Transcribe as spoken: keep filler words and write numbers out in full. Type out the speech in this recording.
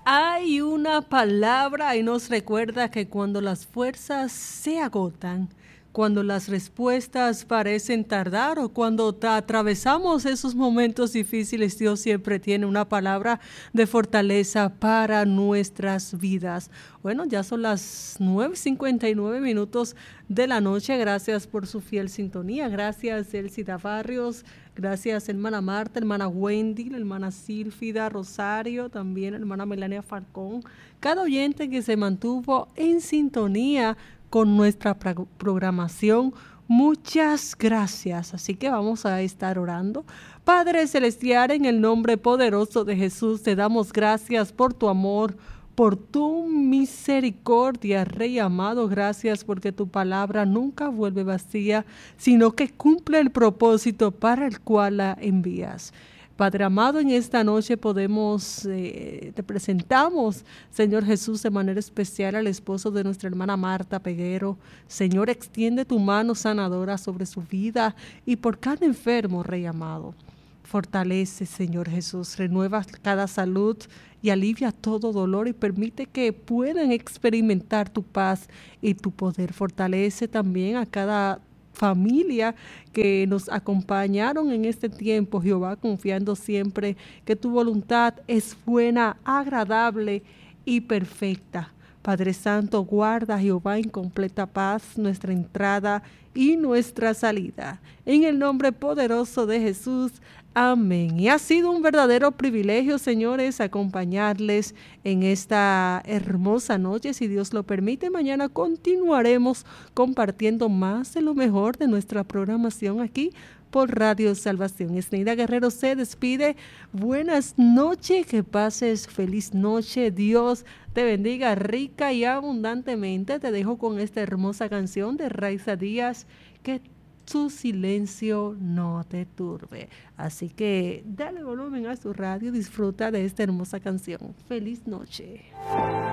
Hay una palabra y nos recuerda que cuando las fuerzas se agotan, cuando las respuestas parecen tardar o cuando atravesamos esos momentos difíciles, Dios siempre tiene una palabra de fortaleza para nuestras vidas. Bueno, ya son las nueve cincuenta y nueve minutos de la noche. Gracias por su fiel sintonía. Gracias, Elcida Barrios. Gracias, hermana Marta, hermana Wendy, la hermana Sílfida Rosario, también hermana Melania Falcón. Cada oyente que se mantuvo en sintonía con nuestra programación. Muchas gracias. Así que vamos a estar orando. Padre Celestial, en el nombre poderoso de Jesús, te damos gracias por tu amor, por tu misericordia, Rey amado. Gracias porque tu palabra nunca vuelve vacía, sino que cumple el propósito para el cual la envías. Padre amado, en esta noche podemos, eh, te presentamos, Señor Jesús, de manera especial al esposo de nuestra hermana Marta Peguero. Señor, extiende tu mano sanadora sobre su vida y por cada enfermo, Rey amado. Fortalece, Señor Jesús, renueva cada salud y alivia todo dolor y permite que puedan experimentar tu paz y tu poder. Fortalece también a cada familia que nos acompañaron en este tiempo, Jehová, confiando siempre que tu voluntad es buena, agradable y perfecta. Padre Santo, guarda, Jehová, en completa paz nuestra entrada y nuestra salida. En el nombre poderoso de Jesús, amén. Y ha sido un verdadero privilegio, señores, acompañarles en esta hermosa noche. Si Dios lo permite, mañana continuaremos compartiendo más de lo mejor de nuestra programación aquí por Radio Salvación. Esneida Guerrero se despide. Buenas noches, que pases feliz noche. Dios te bendiga rica y abundantemente. Te dejo con esta hermosa canción de Raiza Díaz, que su silencio no te turbe. Así que dale volumen a su radio, disfruta de esta hermosa canción. Feliz noche.